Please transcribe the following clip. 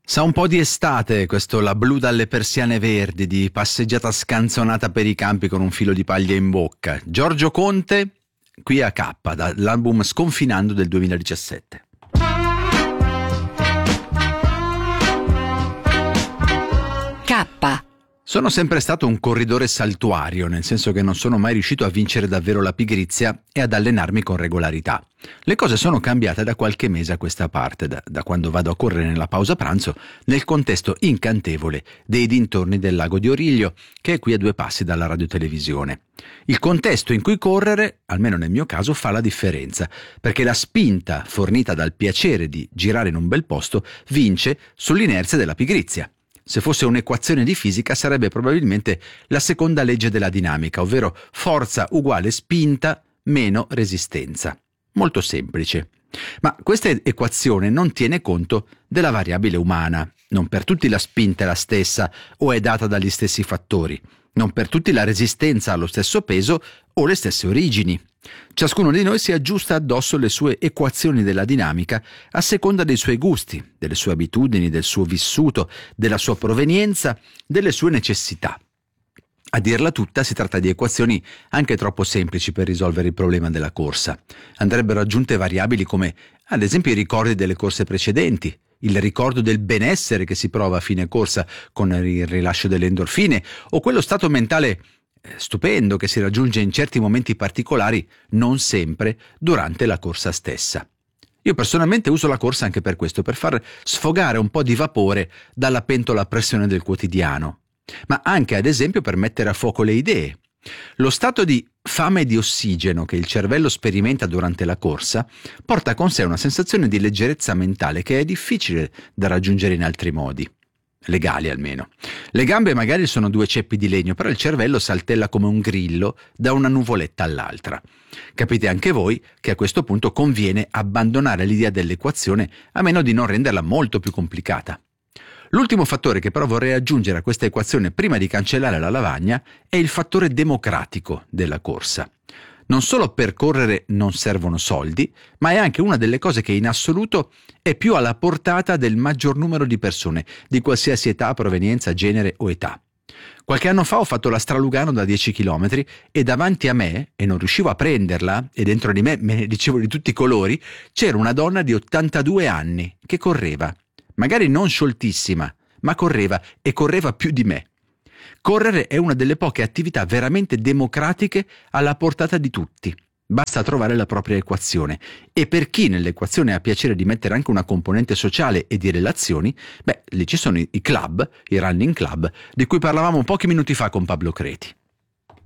Sa un po' di estate questo La blu dalle persiane verdi, di passeggiata scanzonata per i campi con un filo di paglia in bocca. Giorgio Conte, qui a K, dall'album Sconfinando del 2017. K. Sono sempre stato un corridore saltuario, nel senso che non sono mai riuscito a vincere davvero la pigrizia e ad allenarmi con regolarità. Le cose sono cambiate da qualche mese a questa parte, da quando vado a correre nella pausa pranzo, nel contesto incantevole dei dintorni del lago di Origlio, che è qui a 2 passi dalla radiotelevisione. Il contesto in cui correre, almeno nel mio caso, fa la differenza, perché la spinta fornita dal piacere di girare in un bel posto vince sull'inerzia della pigrizia. Se fosse un'equazione di fisica sarebbe probabilmente la seconda legge della dinamica, ovvero forza uguale spinta meno resistenza. Molto semplice. Ma questa equazione non tiene conto della variabile umana. Non per tutti la spinta è la stessa o è data dagli stessi fattori. Non per tutti la resistenza ha lo stesso peso o le stesse origini. Ciascuno di noi si aggiusta addosso le sue equazioni della dinamica a seconda dei suoi gusti, delle sue abitudini, del suo vissuto, della sua provenienza, delle sue necessità. A dirla tutta, si tratta di equazioni anche troppo semplici per risolvere il problema della corsa. Andrebbero aggiunte variabili come, ad esempio, i ricordi delle corse precedenti, il ricordo del benessere che si prova a fine corsa con il rilascio delle endorfine, o quello stato mentale stupendo che si raggiunge in certi momenti particolari, non sempre durante la corsa stessa. Io personalmente uso la corsa anche per questo, per far sfogare un po' di vapore dalla pentola a pressione del quotidiano, ma anche ad esempio per mettere a fuoco le idee. Lo stato di fame di ossigeno che il cervello sperimenta durante la corsa porta con sé una sensazione di leggerezza mentale che è difficile da raggiungere in altri modi. Legali almeno. Le gambe magari sono 2 ceppi di legno, però il cervello saltella come un grillo da una nuvoletta all'altra. Capite anche voi che a questo punto conviene abbandonare l'idea dell'equazione a meno di non renderla molto più complicata. L'ultimo fattore che però vorrei aggiungere a questa equazione prima di cancellare la lavagna è il fattore democratico della corsa. Non solo per correre non servono soldi, ma è anche una delle cose che in assoluto è più alla portata del maggior numero di persone, di qualsiasi età, provenienza, genere o età. Qualche anno fa ho fatto la Stralugano da 10 km e davanti a me, e non riuscivo a prenderla, e dentro di me ne dicevo di tutti i colori, c'era una donna di 82 anni che correva. Magari non scioltissima, ma correva e correva più di me. Correre è una delle poche attività veramente democratiche alla portata di tutti. Basta trovare la propria equazione. E per chi nell'equazione ha piacere di mettere anche una componente sociale e di relazioni, lì ci sono i club, i running club, di cui parlavamo pochi minuti fa con Pablo Creti.